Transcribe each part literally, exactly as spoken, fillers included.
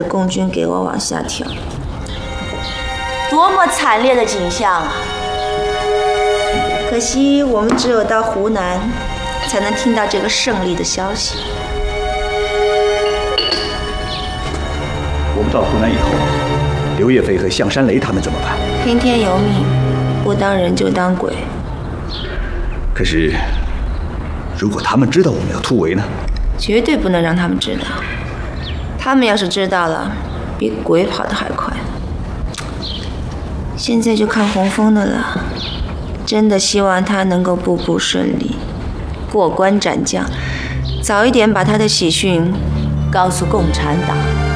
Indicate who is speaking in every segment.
Speaker 1: 共军给我往下跳，多么惨烈的景象啊！可惜我们只有到湖南，才能听到这个胜利的消息。
Speaker 2: 我们到湖南以后，刘叶飞和向山雷他们怎么办？
Speaker 1: 听天由命，不当人就当鬼。
Speaker 2: 可是，如果他们知道我们要突围呢？
Speaker 1: 绝对不能让他们知道。他们要是知道了，比鬼跑得还快。现在就看洪峰的了，真的希望他能够步步顺利，过关斩将，早一点把他的喜讯告诉共产党。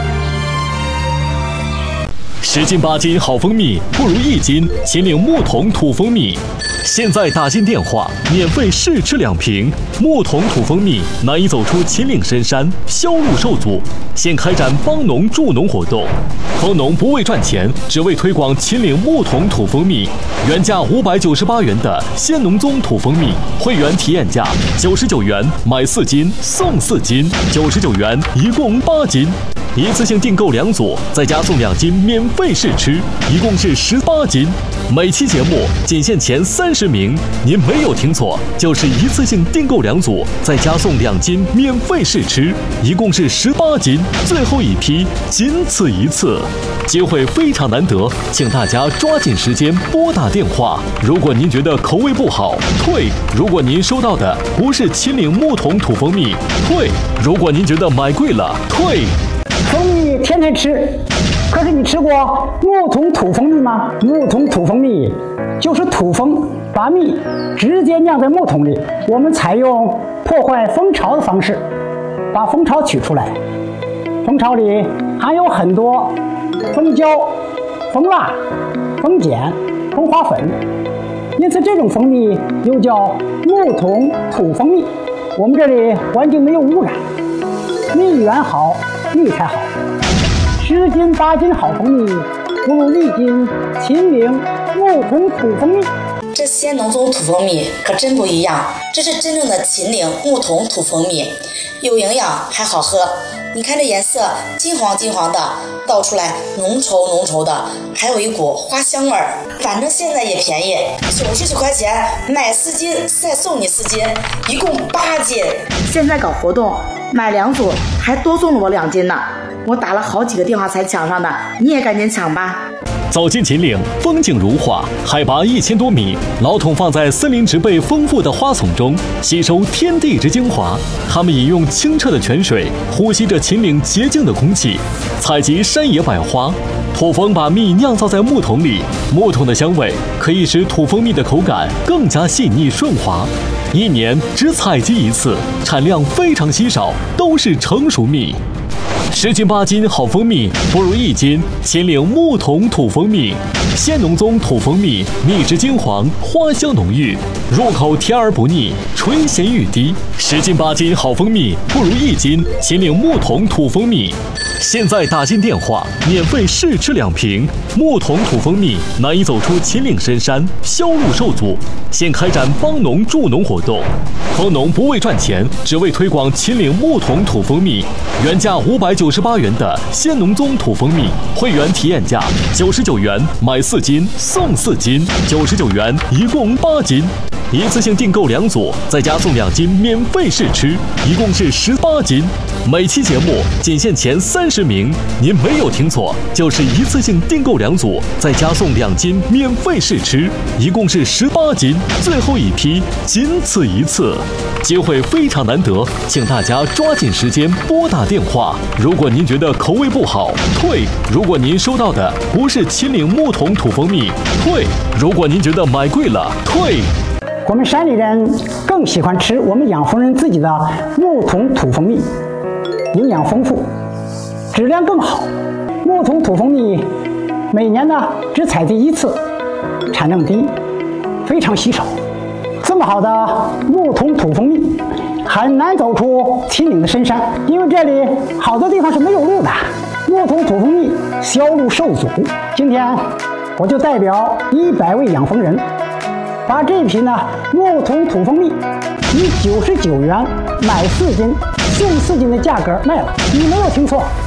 Speaker 3: 十斤八斤好蜂蜜，不如一斤秦岭木桶土蜂蜜。现在打进电话，免费试吃两瓶木桶土蜂蜜，难以走出秦岭深山，销路受阻。现开展帮农助农活动，蜂农不为赚钱，只为推广秦岭木桶土蜂蜜。原价五百九十八元的鲜农宗土蜂蜜，会员体验价九十九元，买四斤送四斤，九十九元一共八斤。一次性订购两组，再加送两斤免费试吃，一共是十八斤。每期节目仅限前三十名，您没有听错，就是一次性订购两组，再加送两斤免费试吃，一共是十八斤。最后一批，仅此一次，机会非常难得，请大家抓紧时间拨打电话。如果您觉得口味不好，退；如果您收到的不是秦岭木桶土蜂蜜，退；如果您觉得买贵了，退。
Speaker 4: 蜂蜜天天吃，可是你吃过木桶土蜂蜜吗？木桶土蜂蜜就是土蜂把蜜直接酿在木桶里，我们采用破坏蜂巢的方式把蜂巢取出来。蜂巢里含有很多蜂胶、蜂蜡、蜂碱、蜂花粉，因此这种蜂蜜又叫木桶土蜂蜜。我们这里环境没有污染，蜜源好，蜜才好。十斤八斤好蜂蜜，不如一斤秦岭木桶土蜂蜜。
Speaker 5: 这鲜农宗土蜂蜜可真不一样，这是真正的秦岭木桶土蜂蜜，有营养还好喝。你看这颜色金黄金黄的，倒出来浓稠浓稠的，还有一股花香味儿。反正现在也便宜，九十九块钱买四斤，再送你四斤，一共八斤。
Speaker 6: 现在搞活动，买两组还多送了我两斤呢。我打了好几个电话才抢上的，你也赶紧抢吧。
Speaker 3: 走进秦岭，风景如画，海拔一千多米，老桶放在森林植被丰富的花丛中，吸收天地之精华。它们饮用清澈的泉水，呼吸着秦岭洁净的空气，采集山野百花。土蜂把蜜酿造在木桶里，木桶的香味可以使土蜂蜜的口感更加细腻顺滑。一年只采集一次，产量非常稀少，都是成熟蜜。十斤八斤好蜂蜜，不如一斤秦岭木桶土蜂蜜。鲜农宗土蜂蜜，蜜质金黄，花香浓郁，入口甜而不腻，醇涎欲滴。十斤八斤好蜂蜜，不如一斤秦岭木桶土蜂蜜。现在打进电话，免费试吃两瓶木桶土蜂蜜，难以走出秦岭深山，销路受阻。现开展帮农助农活动，蜂农不为赚钱，只为推广秦岭木桶土蜂蜜。原价五百九十八元的鲜农宗土蜂蜜，会员体验价九十九元，买四斤送四斤，九十九元一共八斤。一次性订购两组，再加送两斤免费试吃，一共是十八斤。每期节目仅限前三十名，您没有听错，就是一次性订购两组，再加送两斤免费试吃，一共是十八斤。最后一批，仅此一次，机会非常难得，请大家抓紧时间拨打电话。如果您觉得口味不好，退；如果您收到的不是秦岭木桶土蜂蜜，退；如果您觉得买贵了，退。
Speaker 4: 我们山里人更喜欢吃我们养蜂人自己的木桶土蜂蜜，营养丰富，质量更好。木桶土蜂蜜每年呢只采集一次，产量低，非常稀少。这么好的木桶土蜂蜜很难走出秦岭的深山，因为这里好多地方是没有路的，木桶土蜂蜜销路受阻。今天我就代表一百位养蜂人，把这批呢木桶土蜂蜜以九十九元买四斤送四斤的价格卖了，你没有听错。